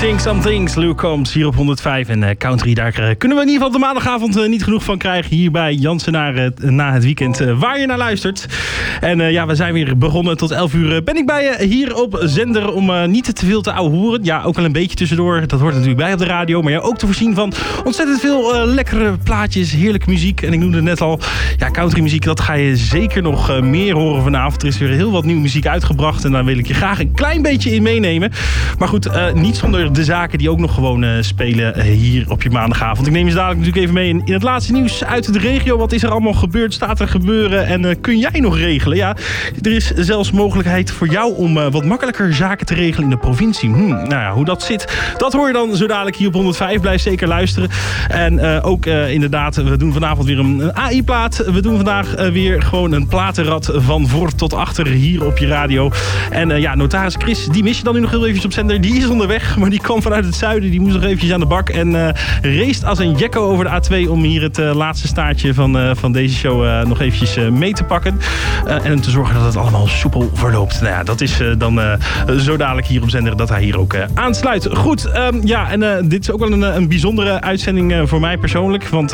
Sing Some Things, Luke Combs hier op 105 en country. Daar kunnen we in ieder geval de maandagavond niet genoeg van krijgen. Hier bij Jansen na het weekend, waar je naar luistert. En we zijn weer begonnen. Tot 11 uur ben ik bij je hier op zender om niet te veel te ouwehoeren. Ja, ook wel een beetje tussendoor. Dat hoort natuurlijk bij op de radio. Maar jou ook te voorzien van ontzettend veel lekkere plaatjes, heerlijke muziek. En ik noemde net al, ja, country muziek, dat ga je zeker nog meer horen vanavond. Er is weer heel wat nieuwe muziek uitgebracht. En daar wil ik je graag een klein beetje in meenemen. Maar goed, niet zonder de zaken die ook nog gewoon spelen hier op je maandagavond. Ik neem je dadelijk natuurlijk even mee in het laatste nieuws uit de regio. Wat is er allemaal gebeurd? Staat er gebeuren? En kun jij nog regelen? Ja, er is zelfs mogelijkheid voor jou om wat makkelijker zaken te regelen in de provincie. Nou ja, hoe dat zit, dat hoor je dan zo dadelijk hier op 105. Blijf zeker luisteren. En ook inderdaad, we doen vanavond weer een AI-plaat. We doen vandaag weer gewoon een platenrad van voor tot achter hier op je radio. En notaris Chris, die mis je dan nu nog heel eventjes op zender. Die is onderweg, maar die kwam vanuit het zuiden. Die moest nog eventjes aan de bak. En race als een jekko over de A2 om hier het laatste staartje van deze show nog eventjes mee te pakken. En om te zorgen dat het allemaal soepel verloopt. Nou ja, dat is dan zo dadelijk hier op zender dat hij hier ook aansluit. Goed, dit is ook wel een bijzondere uitzending voor mij persoonlijk. Want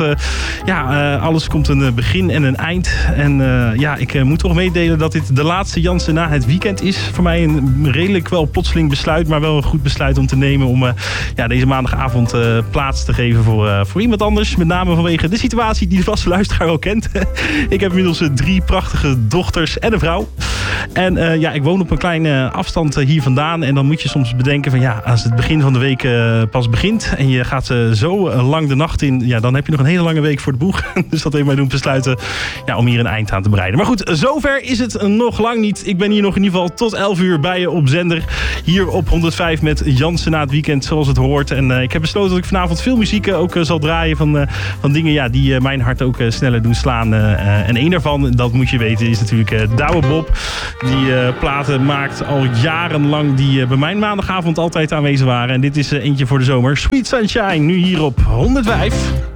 alles komt een begin en een eind. En ik moet toch meedelen dat dit de laatste Jansen na het weekend is. Voor mij een redelijk wel plotseling besluit, maar wel een goed besluit om te nemen om deze maandagavond plaats te geven voor iemand anders. Met name vanwege de situatie die de vaste luisteraar al kent. Ik heb inmiddels 3 prachtige dochters en een vrouw. En ik woon op een kleine afstand hier vandaan. En dan moet je soms bedenken van als het begin van de week pas begint en je gaat zo lang de nacht in, dan heb je nog een hele lange week voor de boeg. Dus dat heeft mij doen besluiten om hier een eind aan te bereiden. Maar goed, zover is het nog lang niet. Ik ben hier nog in ieder geval tot 11 uur bij je op zender. Hier op 105 met Jansen na het weekend, zoals het hoort. En ik heb besloten dat ik vanavond veel muziek ook zal draaien van dingen die mijn hart ook sneller doen slaan. En één daarvan, dat moet je weten, is natuurlijk Douwe Bob. Die platen maakt al jarenlang die bij mijn maandagavond altijd aanwezig waren. En dit is eentje voor de zomer. Sweet Sunshine, nu hier op 105.